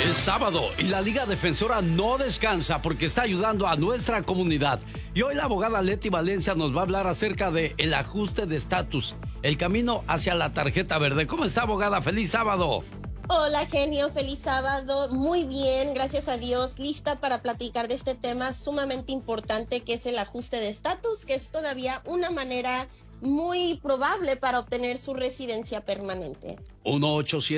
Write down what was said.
Es sábado y la Liga Defensora no descansa porque está ayudando a nuestra comunidad. Y hoy la abogada Leti Valencia nos va a hablar acerca de el ajuste de estatus, el camino hacia la tarjeta verde. ¿Cómo está, abogada? ¡Feliz sábado! Hola, genio, feliz sábado. Muy bien, gracias a Dios, lista para platicar de este tema sumamente importante que es el ajuste de estatus, que es todavía una manera muy probable para obtener su residencia permanente. 1-800